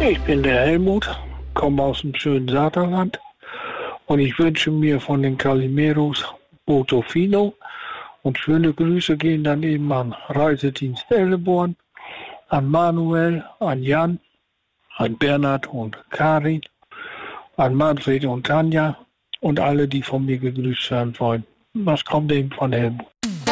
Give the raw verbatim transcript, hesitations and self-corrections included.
Ich bin der Helmut, komme aus dem schönen Saterland und ich wünsche mir von den Calimeros Portofino und schöne Grüße gehen dann eben an Reisedienst Elleborn, an Manuel, an Jan, an Bernhard und Karin, an Manfred und Tanja und alle, die von mir gegrüßt werden wollen. Das kommt eben von Helmut.